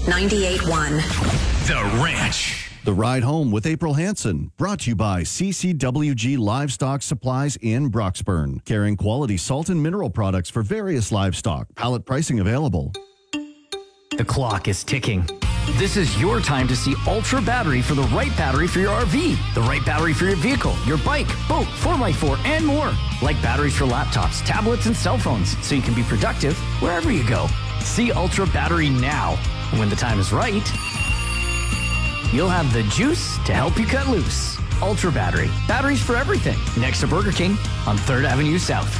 98.1. The Ranch. The Ride Home with April Hansen, brought to you by CCWG Livestock Supplies in Broxburn, carrying quality salt and mineral products for various livestock. Pallet pricing available. The clock is ticking. This is your time to see Ultra Battery for the right battery for your RV, the right battery for your vehicle, your bike, boat, 4x4, and more. Like batteries for laptops, tablets, and cell phones, so you can be productive wherever you go. See Ultra Battery now. And when the time is right, you'll have the juice to help you cut loose. Ultra Battery. Batteries for everything. Next to Burger King on 3rd Avenue South.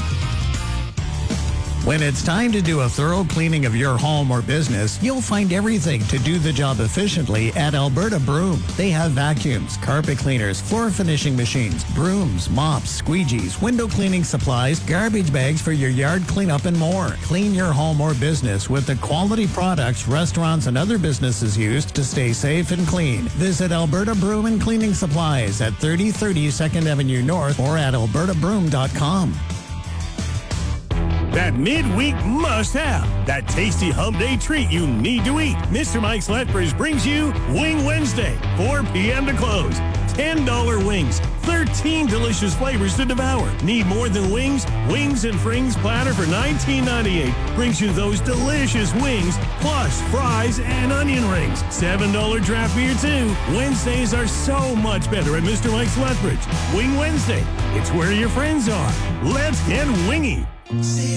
When it's time to do a thorough cleaning of your home or business, you'll find everything to do the job efficiently at Alberta Broom. They have vacuums, carpet cleaners, floor finishing machines, brooms, mops, squeegees, window cleaning supplies, garbage bags for your yard cleanup, and more. Clean your home or business with the quality products restaurants and other businesses use to stay safe and clean. Visit Alberta Broom and Cleaning Supplies at 3030 2nd Avenue North or at albertabroom.com. That midweek must-have. That tasty hump day treat you need to eat. Mr. Mike's Lethbridge brings you Wing Wednesday, 4 p.m. to close. $10 wings, 13 delicious flavors to devour. Need more than wings? Wings and Frings platter for $19.98 brings you those delicious wings, plus fries and onion rings. $7 draft beer, too. Wednesdays are so much better at Mr. Mike's Lethbridge. Wing Wednesday. It's where your friends are. Let's get wingy.